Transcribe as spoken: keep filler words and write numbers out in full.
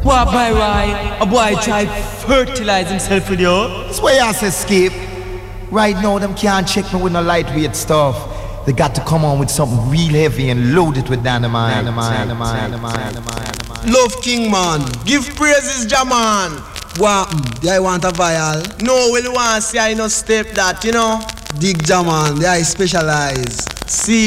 What by why? A boy try fertilize himself with you. That's why I say skip. Right now, them can't check me with no lightweight stuff. They got to come on with something real heavy and load it with dynamite. dynamite, dynamite, dynamite, dynamite. Love King man, give praises Jaman. What? Mm, I want a vial. No, well you want to see I no step that, you know. Dig Jaman, they I specialize. See